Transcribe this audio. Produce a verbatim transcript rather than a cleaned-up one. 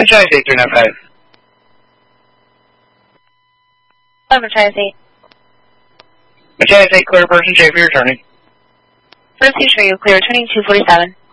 Franchise eight three nine five. Franchise eight. Franchise eight, clear person, J for your attorney. First teacher, you clear, turning two forty-seven.